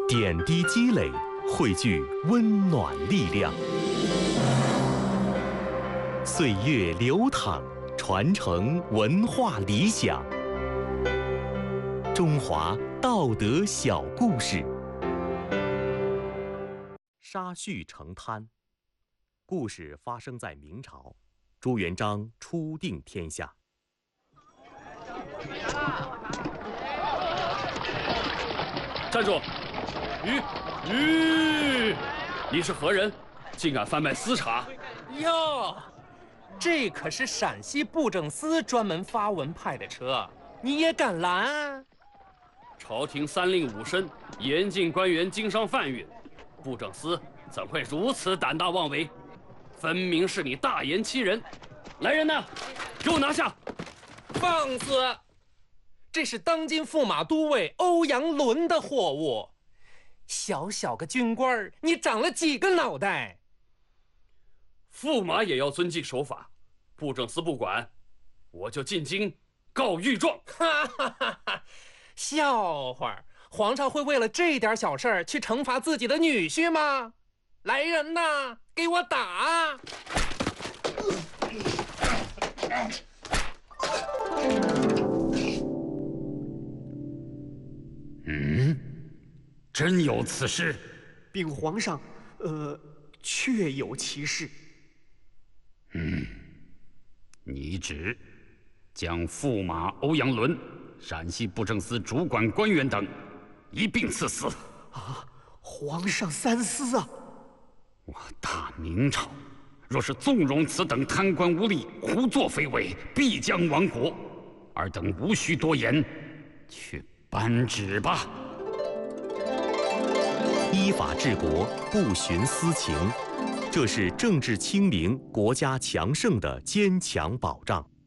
点滴积累，汇聚温暖力量。岁月流淌，传承文化理想。中华道德小故事。沙叙成滩。故事发生在明朝，朱元璋初定天下。 站住！你是何人？竟敢贩卖私茶？ 哟，这可是陕西布政司专门发文派的车，你也敢拦？ 朝廷三令五申，严禁官员经商贩运，布政司怎会如此胆大妄为？分明是你大言欺人！来人呐，给我拿下！ 放肆！这是当今驸马都尉欧阳伦的货物，小小个军官，你长了几个脑袋？ 驸马也要遵纪守法，布政司不管，我就进京告御状。 哈哈哈哈！笑话，皇上会为了这点小事去惩罚自己的女婿吗？来人呐，给我打！ 真有此事？ 禀皇上，确有其事。 拟旨将驸马欧阳伦、陕西布政司主管官员等一并赐死。 啊，皇上三思啊！ 我大明朝若是纵容此等贪官污吏胡作非为，必将亡国。尔等无需多言，去颁旨吧。 依法治国，不徇私情，这是政治清明、国家强盛的坚强保障。